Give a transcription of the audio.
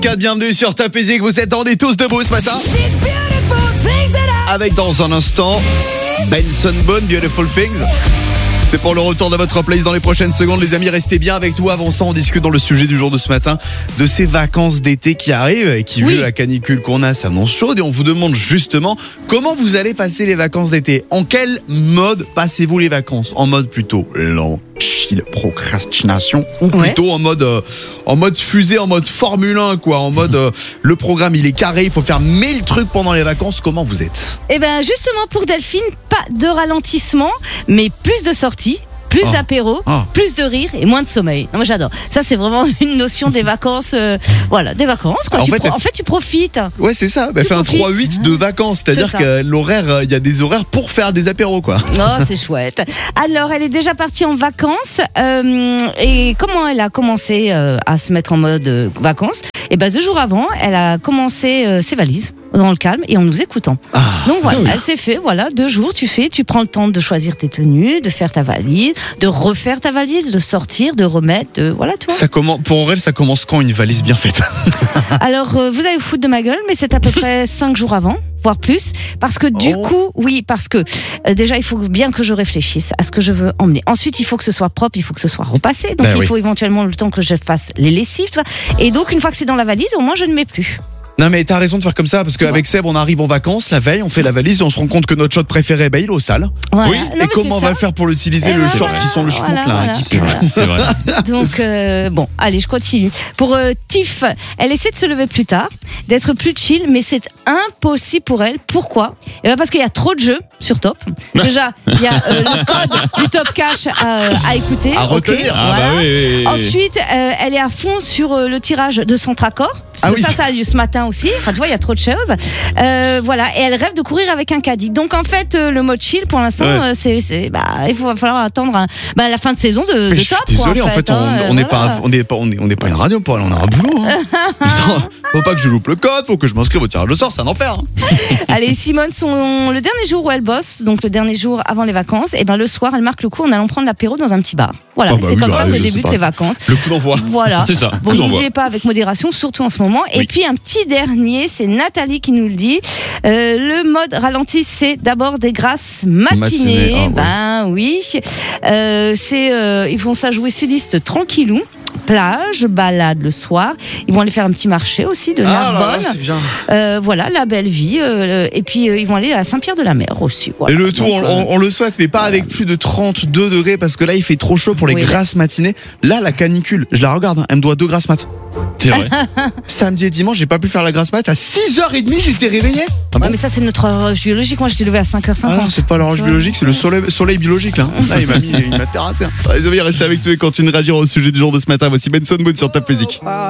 Bienvenue sur Top Music, vous attendez tous debout ce matin. Avec dans un instant Benson Boone, Beautiful Things. C'est pour le retour de votre playlist dans les prochaines secondes. Les amis, restez bien avec nous. Avant ça, on discute dans le sujet du jour de ce matin de ces vacances d'été qui arrivent et qui, vu la canicule qu'on a, s'annonce chaude. Et on vous demande justement comment vous allez passer les vacances d'été. En quel mode passez-vous les vacances? En mode plutôt lent, chill, procrastination, ou plutôt en mode fusée, en mode Formule 1, quoi. En mode le programme il est carré, il faut faire 1000 trucs pendant les vacances. Comment vous êtes? Eh bien justement pour Delphine, pas de ralentissement, mais plus de sorties. Plus d'apéro, plus de rire et moins de sommeil. Non, moi j'adore. Ça c'est vraiment une notion des vacances. Voilà, des vacances quoi. En fait tu profites. Ouais c'est ça. Fait un 3-8 de vacances, c'est-à-dire que l'horaire, il y a des horaires pour faire des apéros quoi. Oh c'est chouette. Alors elle est déjà partie en vacances et comment elle a commencé à se mettre en mode vacances? Et ben 2 jours avant, elle a commencé ses valises. Dans le calme et en nous écoutant. Donc voilà, elle s'est fait, 2 jours, tu prends le temps de choisir tes tenues, de faire ta valise, de refaire ta valise, de sortir, de remettre, voilà toi. Pour Aurel, ça commence quand une valise bien faite? Alors, vous allez vous foutre de ma gueule, mais c'est à peu près 5 jours avant, voire plus, parce que du coup, déjà il faut bien que je réfléchisse à ce que je veux emmener. Ensuite, il faut que ce soit propre, il faut que ce soit repassé, donc il faut éventuellement le temps que je fasse les lessives, tu vois. Et donc une fois que c'est dans la valise, au moins je ne mets plus. Non mais t'as raison de faire comme ça parce qu'avec Seb on arrive en vacances la veille, on fait la valise et on se rend compte que notre shot préféré il est au sale. Voilà. Oui. Et comment on va le faire pour l'utiliser le short qui sent le schmouk là C'est vrai. Donc bon, allez je continue. Pour Tiff, elle essaie de se lever plus tard, d'être plus chill, mais c'est impossible pour elle. Pourquoi? Parce qu'il y a trop de jeux sur Top. Déjà il y a le code du Top Cash à éciter, à retenir. Oui. Ensuite elle est à fond sur le tirage de Centracor. Parce que ça a lieu ce matin aussi. Enfin, tu vois, il y a trop de choses. Voilà. Et elle rêve de courir avec un caddie. Donc, en fait, le mode chill, pour l'instant, il va falloir attendre la fin de saison de Top. Désolé, en fait, on n'est pas une radio pour elle, on a un boulot. Faut pas que je loupe le code, faut que je m'inscrive au tirage au sort, c'est un enfer. Allez, Simone, le dernier jour où elle bosse, donc le dernier jour avant les vacances, et le soir, elle marque le coup en allant prendre l'apéro dans un petit bar. Voilà, c'est comme ça que débutent les vacances. Le coup d'envoi. Voilà. C'est ça. Bon, n'oubliez pas avec modération, surtout en ce moment. Et puis un petit dernier, c'est Nathalie qui nous le dit. Le mode ralenti, c'est d'abord des grasses matinées. Ils vont ça jouer sudiste tranquillou. Plage, balade le soir. Ils vont aller faire un petit marché aussi de Narbonne. Voilà, la belle vie. Et puis ils vont aller à Saint-Pierre-de-la-Mer aussi. Voilà. Et le tout, on le souhaite, mais pas avec plus de 32 degrés parce que là il fait trop chaud pour les grasses matinées. Là, la canicule, je la regarde, elle me doit 2 grasses mat. C'est vrai. Samedi et dimanche, j'ai pas pu faire la grasse mat. À 6h30, j'étais réveillé. Mais ça, c'est notre horloge biologique. Moi, j'étais levé à 5h50. C'est pas l'horloge biologique, c'est le soleil biologique là. Là, il m'a terrassé. Les amis, restez avec nous et continuez de réagir au sujet du jour de ce matin. Voici Benson Boone sur Top Music.